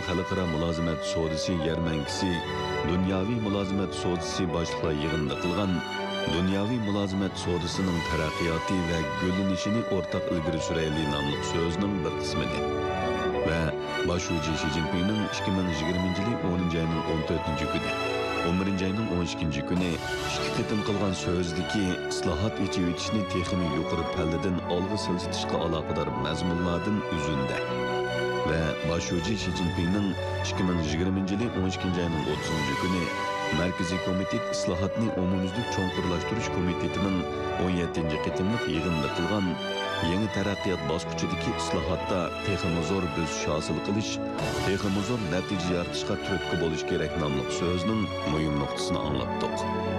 xalqaro mulozimat savdosi yarmankisi, dunyoviy mulozimat savdosi boshliqlar yig'inida qilgan dunyoviy mulozimat savdosining taraqqiyoti va gullanishini o'rtaq ilgari surayli nomli so'zning bir qismidir. Va boshlovchi Shi Jinpingning 2020 yil 10 oyning 14 kuni 11 ayning 12 kuni ikki qitim qilgan so'zdagi islohot echib o'tishni texnik yuqori palladan olg'a siljitishga aloqador mazmunlardan uzunda va boshlovchi Shi Jinpingning 2020 yil 12 ayning 30 kuni Markaziy komitet islohotni umumyuzlik cho'nqurlashtirish komitetining 17 qitimliq yig'inida qilgan yangi taraqqiyot bosqichidagi islohotda texnik zo'r bosish hosil qilish, texnik zo'r natija yaratishga turtki bo'lish kerak nomli so'zning muhim nuqtasini anglatdik.